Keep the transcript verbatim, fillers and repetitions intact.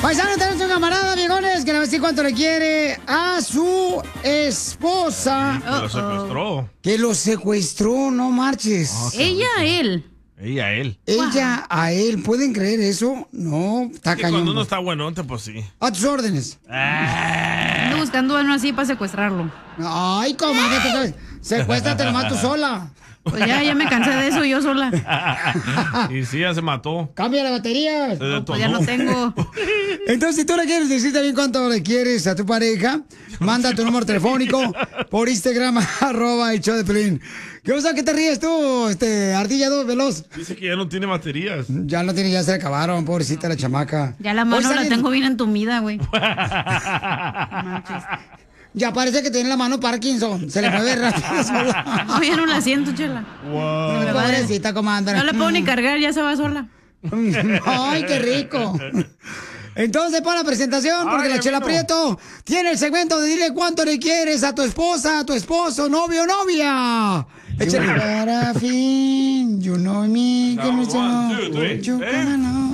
Paisano, tenemos un camarada, viejones, que le va a decir cuánto le quiere a su esposa. Que lo secuestró. Que lo secuestró, no marches. Oh, Ella a él. Ella a él. Ella wow. a él. ¿Pueden creer eso? No, está es que cañón. Cuando uno está buenote, pues sí. A tus órdenes. Ah. Ando buscando a uno así para secuestrarlo. Ay, comadre, te sabes. Secuéstrate nomás tú sola. Pues ya, ya me cansé de eso yo sola. Y sí, ya se mató. Cambia la batería. No, pues ya no tengo. Entonces, si tú le quieres decir también cuánto le quieres a tu pareja, manda tu número telefónico por Instagram, arroba el show de Pelín. ¿Qué pasa? ¿Qué te ríes tú, este, ardilla dos veloz? Dice que ya no tiene baterías. Ya no tiene, ya se le acabaron, pobrecita la chamaca. Ya la mano la tengo bien entumida, güey. Ya parece que tiene la mano Parkinson. Se le mueve rápido sola. No, ya no la siento, chela. Wow. Pobrecita, comadre. No la puedo ni cargar, ya se va sola. Ay, qué rico. Entonces, para la presentación, porque Ay, la Chela amigo. Prieto tiene el segmento de dile cuánto le quieres a tu esposa, a tu esposo, novio o novia. Échale. Para fin, you know me, que me One, two, three, you eh. gonna know.